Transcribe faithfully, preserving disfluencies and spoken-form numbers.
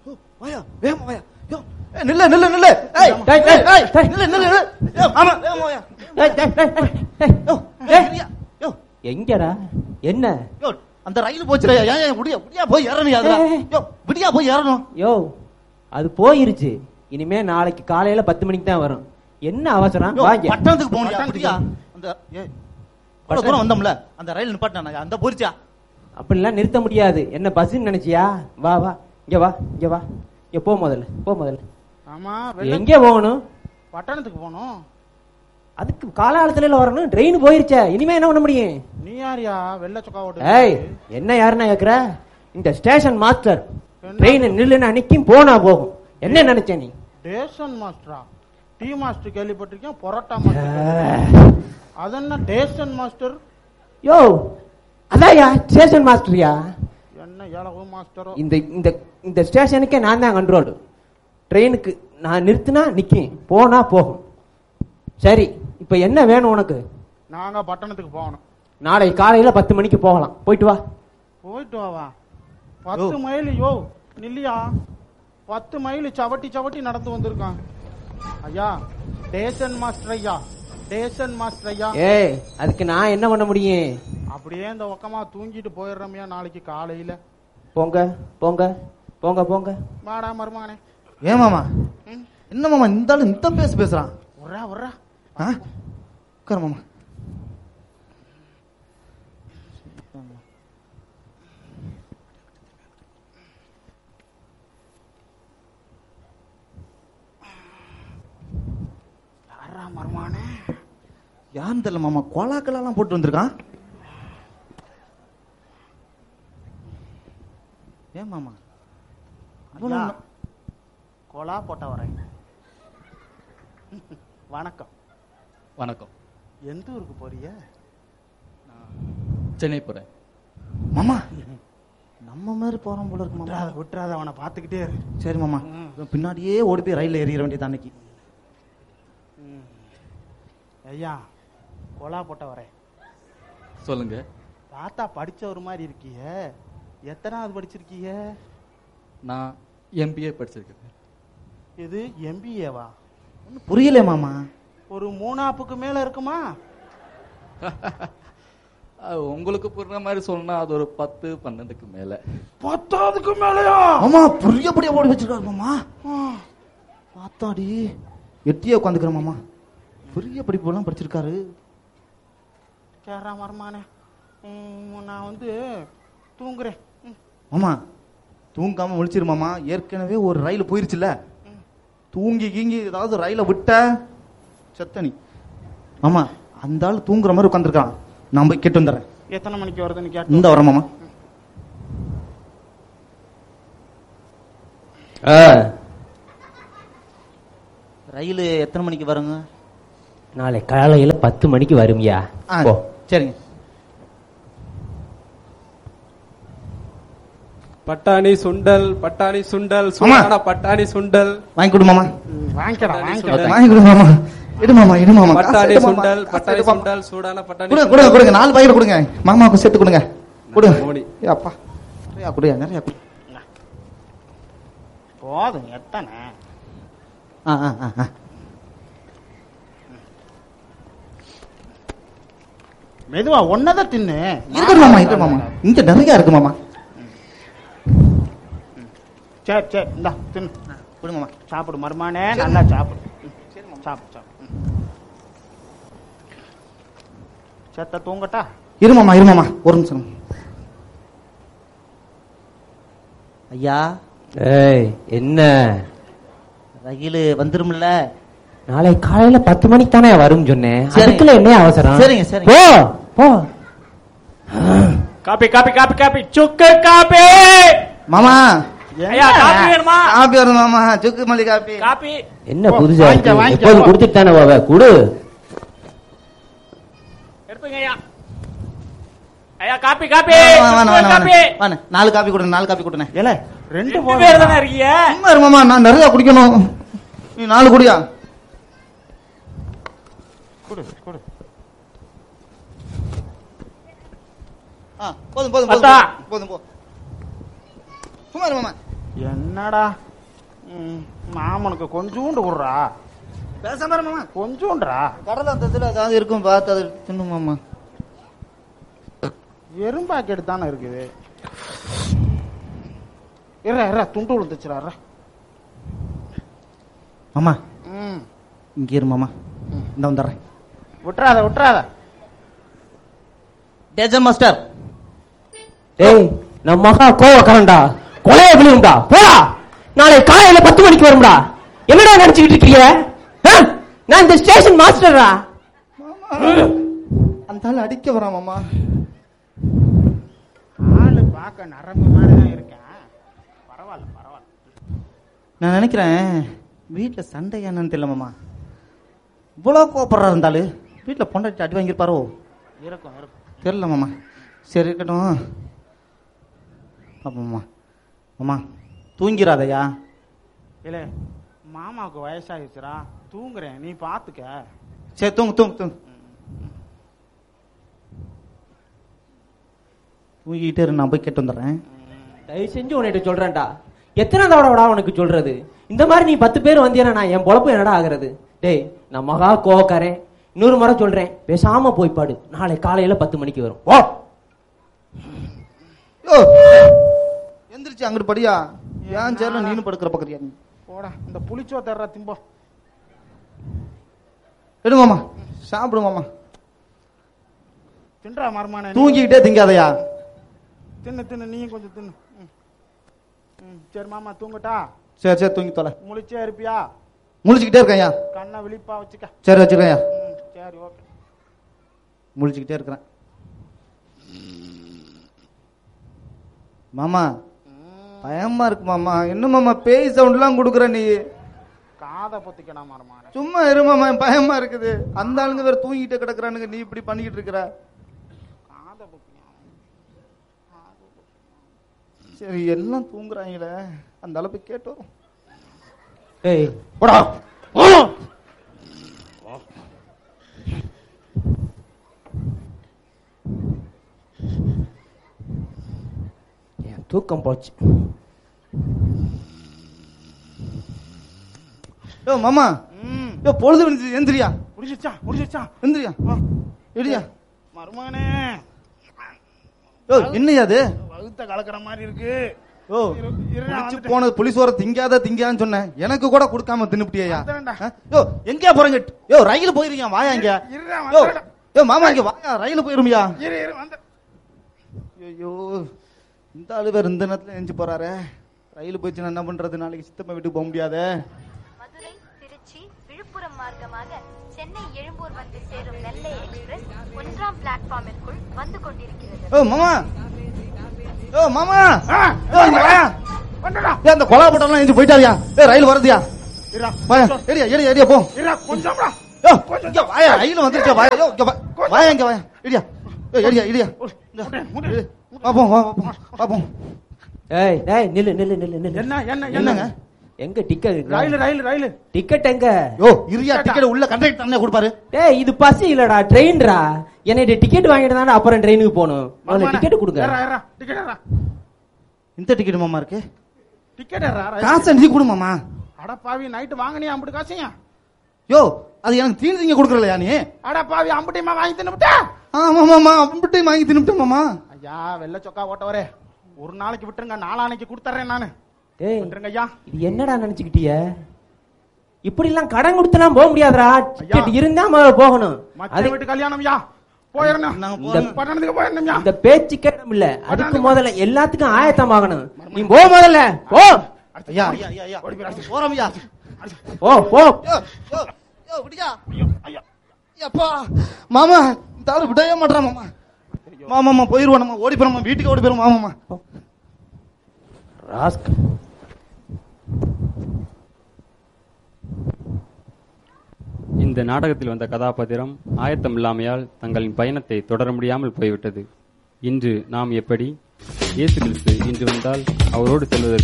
வாயா வேகமா வாயா. யோ நில்ல நில்ல நில்ல. ஏய் டேய் டேய் டேய் நில்ல நில்ல நில்ல. யோ ஆமா வேகமா வாயா. டேய் டேய் டேய் யோ டேய் யோ எங்கடா என்ன? யோ அந்த ரயில் போச்சுடா. ஏன் ஏன் விடியா விடியா போய் ஏறணும் அதுல. யோ விடியா போய் ஏறணும். யோ அது போயிருச்சு. இனிமே நாளைக்கு காலையில பத்து மணிக்கு தான் வரும். என்ன அவசரம்? வாங்க பட்டணத்துக்கு போகணும். அப்படியா அந்த ஏய் அவ்வளவு தூரம் வந்தோம்ல அந்த ரயில் நிப்பாட்டினா அந்த போரிச்சா? அப்படிலாம் நிறுத்த முடியாது. என்ன பஸ்ன்னு நினைச்சியா? வா வா இங்க வா இங்க வா இங்க போ முதல்ல போ முதல்ல. ஆமா எங்க போகணும்? பட்டணத்துக்கு போகணும். அதுக்கு காலாலத்துல வரணும். ட்ரெயின் போயிருச்சே. இனிமே என்ன பண்ண முடியும்? நீ யாரியா வெள்ள சொக்கா ஓட்டு? ஏய் என்ன யாருன்னா கேக்குற? இந்த ஸ்டேஷன் மாஸ்டர். ட்ரெயின் நில்லுன்னு அன்னைக்கும் போனா போகும். என்ன நினைச்ச நீ? ஸ்டேஷன் மாஸ்டரா? டீ மாஸ்டர் கேள்விப்பட்டிருக்கேன். பரோட்டா மாஸ்டர். அது என்ன ஸ்டேஷன் மாஸ்டர்? யோ அதான்யா ஸ்டேஷன் மாஸ்டர்யா. என்ன ஏழவு மாஸ்டரோ? இந்த இந்த இந்த ஸ்டேஷனுக்கே நான் தான் கண்ட்ரோல். ட்ரெயினுக்கு நான் நிறுத்தினா நிக்கும், போனா போகும். சரி இப்ப என்ன வேணும் உனக்கு? நாங்க பட்டணத்துக்கு போகணும். நாளை காலையில பத்து மணிக்கு போகலாம். போயிட்டு வா. போயிட்டு வாவா? பத்து மைல் யோ நில்லியா? பத்து மைல் சவட்டி சவட்டி நடந்து வந்திருக்காங்க ஐயா. ஸ்டேஷன் மாஸ்டர் ஐயா, ஸ்டேஷன் மாஸ்டர் ஐயா. ஏய் அதுக்கு நான் என்ன பண்ண முடியும்? அப்படியே இந்த பக்கமா தூங்கிட்டு போயிடுறோம்யா நாளைக்கு காலையில. போங்க போங்க போங்க போங்க. வாடா மருமகனே. ஏன் மாமா என்ன மாமா இந்த ஆளு இந்த பேச பேசுறான்? உர்றா உர்றா உட்கார மாமா. யாரா மருமகனே? யாருன்னு தெரியல மாமா. கோலாக்கெல்லாம் போட்டு வந்திருக்கான். ஏன் மாமா கோலா போட்ட வரேன். வணக்கம். வணக்கம். எந்த ஊருக்கு போறிய? சென்னை போறேன். மாமா நம்ம மாதிரி போறோம் போல இருக்கு மாமா. விட்டுறாத அவனை பாத்துக்கிட்டே இரு. சரி மாமா பின்னாடியே ஓடி போய் ரயில்ல ஏறிட வேண்டியது அன்னைக்கு. ஐயா கோலா போட்ட வரேன். சொல்லுங்க. பார்த்தா படிச்ச ஒரு மாதிரி இருக்கிய. எத்தனாவது படிச்சிருக்கீங்க? நான் எம்பிஏ படிச்சிருக்கேன். இது எம்பிஏவா? புரியல மாமா. ஒரு மூணாப்புக்கு மேல இருக்குமா? உங்களுக்கு புரியுற மாதிரி சொன்னா அது ஒரு பத்து பன்னெண்டுக்கு மேல. பத்தாவதுக்கு மேலயா? ஆமா புரியபடியா ஓடி வச்சிருக்காரு மாமா. பார்த்தாடி எட்டியே உட்காந்துக்கிற மாமா. பெரிய படிப்பு எல்லாம் படிச்சிருக்காரு. கேரா மரமானே நான் வந்து தூங்குறேன் மாமா. தூங்காம முழிச்சிரு மாமா. ஏற்கனவே ஒரு ரயில் போயிருச்சுல. தூங்கி கீங்கி ஏதாவது ரயில விட்ட செத்தனி மாமா. அந்த ஆள் தூங்குற மாதிரி உட்காந்துருக்கான். நான் போய் கேட்டு வந்துடுறேன். எத்தனை மணிக்கு வருதுன்னு கேட்டு இந்த வரேன் மாமா. ரயில் எத்தனை மணிக்கு வருங்க? நாளை காலையில பத்து மணிக்கு வரும்யா. சரிங்க. பட்டாணி சுண்டல் பட்டாணி சுண்டல் சூடான பட்டாணி சுண்டல் வாங்கி கொடு மாமா. வாங்கிக்கடா வாங்கி கொடு மாமா. இடு மாமா இடு மாமா. பட்டாணி சுண்டல் பட்டாணி சுண்டல் சூடான பட்டாணி கொடுங்க கொடுங்க கொடுங்க. நாலு பாக்கெட் கொடுங்க மாமாவுக்கு சேர்த்து கொடுங்க. கொடுங்க. அப்பா நிறையா கொடுங்க நிறையா கொடு. போதும் எத்தனை? ஆ ஆ ஆ மெதுவா ஒன்னதான் தின்னு. இருக்கு மாமா இருக்கு மாமா. இங்க நிறைய இருக்கு மாமா. சரி சரி இந்தா தின்னு. கொடுங்க மாமா. சாப்பிடு மருமானே. நல்லா சாப்பிடு. சாப்பிடு சாப்பிடு. சேத்த தூங்கட்டா? இரு மாமா இரு மாமா ஒரு நிமிஷம். ஐயா. ஏய் என்ன? ரயில் வந்துரும்ல? நாளை காலையில பத்து மணிக்கு தானே வரும் சொன்னேன். அதுக்குள்ள என்ன அவசரம்? சரிங்க சரிங்க. போ போ. காப்பி காப்பி காப்பி காப்பி சுக்கு காப்பி. மாமா ஐயா காப்பி வேணுமா? காப்பி வரும் மாமா. சுக்கு மல்லி காப்பி. காப்பி என்ன புதுசா இருக்கு? எப்போதும் கொடுத்துட்டு தானே போவ. குடு. எடுத்துங்க ஐயா. ஐயா காப்பி காப்பி காப்பி. நாலு காப்பி கொடுங்க நாலு காப்பி கொடுங்க. ஏல ரெண்டு பேர் தானே இருக்கீங்க. மாமா நான் நிறைய குடிக்கணும். நீ நாலு குடியா? குடு குடு. போதும் போதும் போதும் போதும் போ. சும்மா மாமா. என்னடா ம், மாமனுக்கு கொஞ்சூண்டு விடுறா, பேசாம இரு மாமா. கொஞ்சூண்டுறா. கடலை அந்த இதுல ஏதாவது இருக்கும் பார்த்து அதை தின்னு மாமா. எறும்பாக்கெட்டு தானே இருக்குது. இற இற துண்டு விழுந்துச்சுடா. மாமா ம், இங்க இரு மாமா. இந்த வந்துடுறேன். விட்டுறாத விட்டுறாத. டேஜன் மாஸ்டர். டேய் நம்ம மகா கோவக்காரன்டா, கொலைய விழுந்தா போடா. நாளை காலையில பத்து மணிக்கு வரும்டா. என்னடா நினைச்சுக்கிட்டு இருக்கீங்க? ஆ? நான் இந்த ஸ்டேஷன் மாஸ்டரா. அந்த ஆள் அடிக்க வரான் மாமா. ஆளு பார்க்க நரம்பு மாதிரி தான் இருக்கேன். பரவாயில்ல பரவாயில்ல. நான் நினைக்கிறேன் வீட்டுல சண்டை என்னன்னு தெரியல மாமா. இவ்வளவு கோபப்படுறா இருந்தாலும் வீட்டுல பொண்டாட்டி அடி வாங்கியிருப்பாரோ? இருக்கும் இருக்கும். தெரியல மாமா. சரி இருக்கட்டும். மாமா மாமா தூங்கிறாதையா? இல்ல மாமாவுக்கு வயசாகிடுச்சுடா, தூங்குறேன், நீ பாத்துக்க. சரி தூங்கு தூங்கு தூங்கு. தூங்கிக்கிட்டே இரு, நான் போய் கேட்டு வந்துடுறேன். தயவு செஞ்சு உன்கிட்ட சொல்றேன்டா, எத்தனை தடவைடா உனக்கு சொல்றது? இந்த மாதிரி நீ பத்து பேர் வந்தீங்கன்னா நான் என் பொழப்பு என்னடா ஆகுறது? டேய் நான் மகா கோவக்காரன், இன்னொரு முறை சொல்றேன், பேசாம போய் பாடு. நாளை காலையில பத்து மணிக்கு வரும். ஓ யோ எந்திரிச்சு அங்கிட்டு படியா. ஏன் சேர்ல நீனு படுக்கிற பக்கறியா நீ? போடா, இந்த புளிச்சோ தர்ற திம்போ. எடு மாமா, சாப்பிடு மாமா. தின்றா மருமான. தூங்கிக்கிட்டே திங்காதையா? தின்னு தின்னு, நீயும் கொஞ்சம் தின்னு. ம். ம், சரி மாமா தூங்கட்டா? சரி சரி தூங்கி தொலை. முழிச்சே இருப்பியா? முழிச்சுக்கிட்டே இருக்கையா? கண்ணை விழிப்பா வச்சுக்க. சரி வச்சுக்கையா. ம், சரி ஓகே. முழிச்சுக்கிட்டே இருக்கிறேன் மாமா. பயமா இருக்கு மாமா. என்ன மாமா பேய் சவுண்ட் எல்லாம் கொடுக்குற நீ? காதை பொத்திக்கணும் மருமான. சும்மா இரு மாமா, பயமா இருக்குது. அந்த ஆளுங்க வேற தூங்கிட்டு கிடக்குறானுங்க, நீ இப்படி பண்ணிக்கிட்டு இருக்கிற. காதை பொத்திக்கணும். சரி எல்லாம் தூங்குறாங்களே, அந்த அளவுக்கு கேட்டு வரும். டேய் போடா. என் தூக்கம் போச்சு. யோ மாமா, ம், யோ பொழுது விழுந்துச்சு, எந்திரியா முடிச்சிச்சா முடிச்சிச்சா. எந்திரியா எடியா. மருமானே யோ என்னையா அது? வகுத்த கலக்கிற மாதிரி இருக்கு. ஓ இரு, இரு, நான் குடிச்சு வந்துட்டேன். போனது புலிசோர திங்காத திங்கான்னு சொன்னேன். எனக்கு கூட கொடுக்காம தின்னுப்டியா? வந்துட்டேன்டா. யோ எங்கயா போறீங்க? யோ ரயில் போயிருக்கீங்க, வாயா இங்க. இருடா, யோ வந்துட்டேன். யோ மாமா இங்க வாயா, ரயில் போயிருமியா? இரு இரு வந்து. ஐயோ இந்த ஆளு வேற இந்த நேரத்துல எஞ்சி போறாரு. ரயில் போயிடுச்சுன்னா என்ன பண்றது? நாளைக்கு சித்தப்பா வீட்டுக்கு போக முடியாத. மதுரை, திருச்சி, விழுப்புரம் மார்க்கமாக சென்னை எழும்பூர் வந்து சேரும் நெல்லை எக்ஸ்பிரஸ் ஒன்றாம் பிளாட்ஃபார்மிற்குள் வந்து கொண்டிருக்கிறது. ஓ மாமா, ஓ மாமா, ஆ, யோ இங்க வாயா. வந்துடா. ஏய் அந்த கொலா போட்டலாம் எஞ்சி போயிட்டாரியா? ஏய் ரயில் வருதுயா? இருடா, வாயா, ஏடியா ஏடியா ஏடியா போ. இருடா, கொஞ்சம்டா. யோ இங்க வாயா, ரயில் வந்துருச்சா? வாயா, யோ இங்க வா. வாயா இங்க வாயா. ஏடியா யோ ஏடியா ஏடியா. முடி, முடி. வா போ வா போ வா போ. ஏய் டேய் நில்லு நில்லு நில்லு நில்லு. என்ன என்ன என்னங்க? என்னங்க? எங்க டிக்கெட்? ரயில் ரயில் ரயில். டிக்கெட் எங்க? யோ இரியா, டிக்கெட் உள்ள கண்டக்டர் அண்ணே கொடுப்பாரு. டேய் இது பஸ் இல்லடா, ட்ரெயின்டா. என்னைய டிக்கெட் வாங்கிட்டு தானே அப்புறம் ட்ரெயினுக்கு போகணும். முதல்ல டிக்கெட் கொடுங்க. ஏறா ஏறா டிக்கெட் ஏறா. இந்த டிக்கெட் மாமா இருக்கு. டிக்கெட் ஏறா. காசை நீ கொடு மாமா. அட பாவி, நைட்டு வாங்கினியா அம்புட்டு காசையா? யோ அது எனக்கு தீனி திங்க கொடுக்கறலையா நீ? அட பாவி, அம்புட்டியமா வாங்கி தின்னுட்டா? ஆமா மாமா, அம்பிட்டையும் வாங்கி தின்னுட்டேன் மாமா. ஐயா வெள்ளை சொக்கா ஓட்டவரே, ஒரு நாளைக்கு விட்டுருங்க, நாளானைக்கு கொடுத்துறேன் நானு. டேய் விட்டுருங்க ஐயா. இது என்னடா நினைச்சுக்கிட்டிய? இப்படி எல்லாம் கடன் கொடுத்துலாம் போக முடியாதுடா. டிக்கெட் இருந்தா முதல்ல போகணும். மச்ச அது வீட்டு கல்யாணம் ஐயா, போயிடணும். நாங்க இந்த போறோம். பட்டணத்துக்கு போயிடணும் ஐயா. இந்த பேச்சு கேட்டம் இல்ல, அதுக்கு முதல்ல எல்லாத்துக்கும் ஆயத்தம் ஆகணும். நீ போ முதல்ல போ. ஐயா ஐயா ஐயா ஐயா போறோம் ஐயா. போ போ. யோ யோ யோ விடியா. ஐயா அப்பா மாமா, இந்த ஆளு விடவே மாட்டான் மாமா. மாமா மாமா போயிருவோம், நம்ம ஓடி போறோம், வீட்டுக்கு ஓடி போயிரும் மாமா. ராஸ்கல். இந்த நாடகத்தில் வந்த கதாபாத்திரம் ஆயத்தம் இல்லாமையால் தங்களின் பயணத்தை தொடர முடியாமல் போய்விட்டது. இன்று நாம் எப்படி இயேசு கிறிஸ்து இன்று வந்தால் அவரோடு செல்வதற்கு